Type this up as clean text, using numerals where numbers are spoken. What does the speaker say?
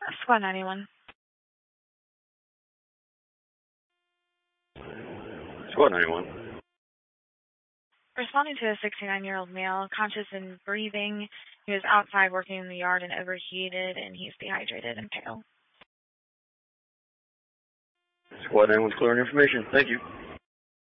Squad 91. Squad 91. Responding to a 69-year-old male, conscious and breathing. He was outside working in the yard and overheated, and he's dehydrated and pale. Squad 91's clearing information. Thank you.